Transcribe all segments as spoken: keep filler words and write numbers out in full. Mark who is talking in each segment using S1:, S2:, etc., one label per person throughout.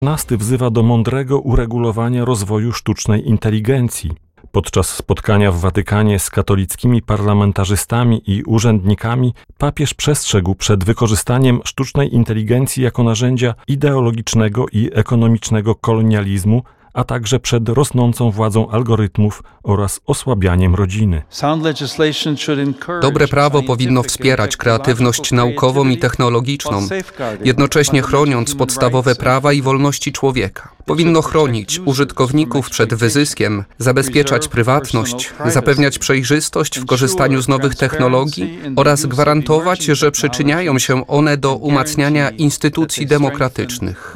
S1: Nasty wzywa do mądrego uregulowania rozwoju sztucznej inteligencji. Podczas spotkania w Watykanie z katolickimi parlamentarzystami i urzędnikami papież przestrzegł przed wykorzystaniem sztucznej inteligencji jako narzędzia ideologicznego i ekonomicznego kolonializmu, a także przed rosnącą władzą algorytmów oraz osłabianiem rodziny.
S2: Dobre prawo powinno wspierać kreatywność naukową i technologiczną, jednocześnie chroniąc podstawowe prawa i wolności człowieka. Powinno chronić użytkowników przed wyzyskiem, zabezpieczać prywatność, zapewniać przejrzystość w korzystaniu z nowych technologii oraz gwarantować, że przyczyniają się one do umacniania instytucji demokratycznych.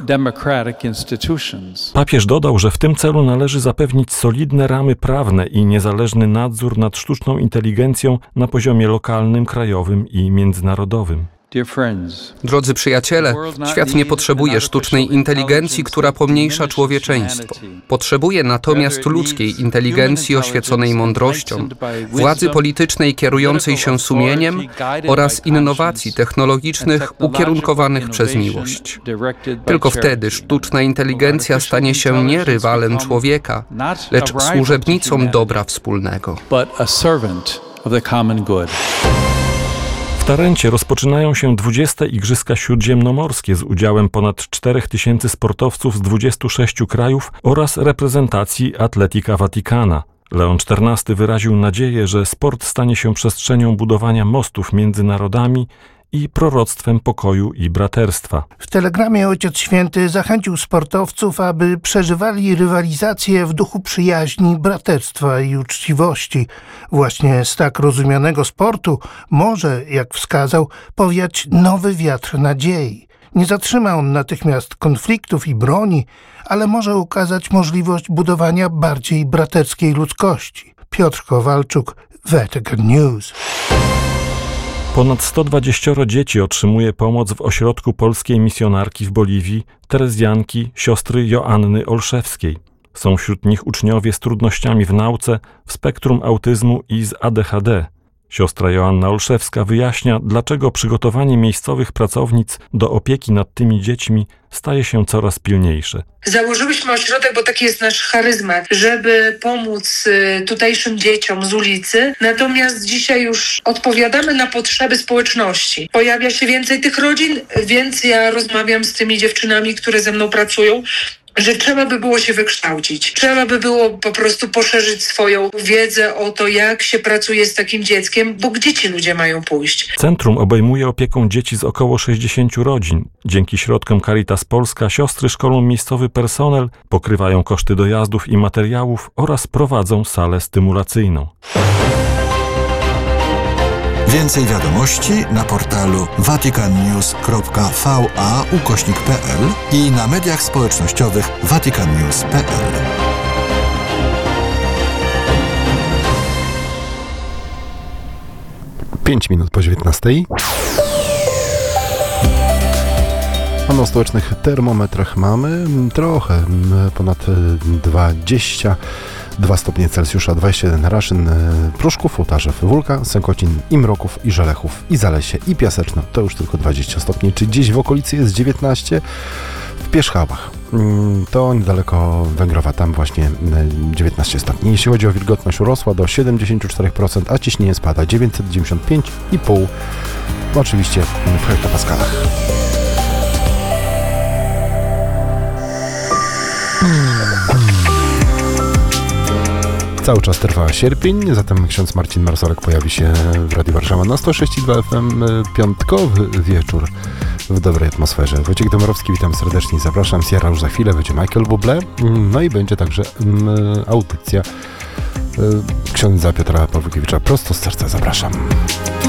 S1: Papież dodał, że w tym celu należy zapewnić solidne ramy prawne i niezależny nadzór nad sztuczną inteligencją na poziomie lokalnym, krajowym i międzynarodowym.
S2: Drodzy przyjaciele, świat nie potrzebuje sztucznej inteligencji, która pomniejsza człowieczeństwo. Potrzebuje natomiast ludzkiej inteligencji oświeconej mądrością, władzy politycznej kierującej się sumieniem oraz innowacji technologicznych ukierunkowanych przez miłość. Tylko wtedy sztuczna inteligencja stanie się nie rywalem człowieka, lecz służebnicą dobra wspólnego.
S1: W Tarencie rozpoczynają się dwudzieste Igrzyska Śródziemnomorskie z udziałem ponad czterech tysięcy sportowców z dwudziestu sześciu krajów oraz reprezentacji Atletica Vaticana. Leon czternasty wyraził nadzieję, że sport stanie się przestrzenią budowania mostów między narodami i proroctwem pokoju i braterstwa.
S3: W telegramie Ojciec Święty zachęcił sportowców, aby przeżywali rywalizację w duchu przyjaźni, braterstwa i uczciwości. Właśnie z tak rozumianego sportu może, jak wskazał, powiać nowy wiatr nadziei. Nie zatrzyma on natychmiast konfliktów i broni, ale może ukazać możliwość budowania bardziej braterskiej ludzkości. Piotr Kowalczuk, Vatican News.
S1: Ponad sto dwadzieścia dzieci otrzymuje pomoc w ośrodku polskiej misjonarki w Boliwii, terezjanki, siostry Joanny Olszewskiej. Są wśród nich uczniowie z trudnościami w nauce, w spektrum autyzmu i z A D H D. Siostra Joanna Olszewska wyjaśnia, dlaczego przygotowanie miejscowych pracownic do opieki nad tymi dziećmi staje się coraz pilniejsze.
S4: Założyłyśmy ośrodek, bo taki jest nasz charyzmat, żeby pomóc tutejszym dzieciom z ulicy. Natomiast dzisiaj już odpowiadamy na potrzeby społeczności. Pojawia się więcej tych rodzin, więc ja rozmawiam z tymi dziewczynami, które ze mną pracują, że trzeba by było się wykształcić. Trzeba by było po prostu poszerzyć swoją wiedzę o to, jak się pracuje z takim dzieckiem, bo gdzie ci ludzie mają pójść?
S1: Centrum obejmuje opieką dzieci z około sześćdziesięciu rodzin. Dzięki środkom Caritas Polska siostry szkolą miejscowy personel, pokrywają koszty dojazdów i materiałów oraz prowadzą salę stymulacyjną.
S5: Więcej wiadomości na portalu vaticannews kropka va ukośnik p l i na mediach społecznościowych vaticannews kropka p l.
S6: Pięć minut po dziewiętnastej. A na stołecznych termometrach mamy trochę ponad dwadzieścia dwa stopnie Celsjusza, dwadzieścia jeden Raszyn, Pruszków, Łtarzew, Wólka, Sękocin, i Mroków, i Żelechów, i Zalesie, i Piaseczno. To już tylko dwadzieścia stopni. Czy gdzieś w okolicy jest dziewiętnaście? W Pierzchałach. To niedaleko Węgrowa, tam właśnie dziewiętnaście stopni. Jeśli chodzi o wilgotność, urosła do siedemdziesiąt cztery procent, a ciśnienie spada dziewięćset dziewięćdziesiąt pięć i pół, oczywiście w hektopaskalach. Cały czas trwa sierpień, zatem ksiądz Marcin Marsolek pojawi się w Radiu Warszawa na sto sześć i dwa F M. Piątkowy wieczór w dobrej atmosferze. Wojciech Dąbrowski, witam serdecznie i zapraszam. Sierra już za chwilę, będzie Michael Bublé, no i będzie także um, audycja y, księdza Piotra Pawłukiewicza. Prosto z serca zapraszam.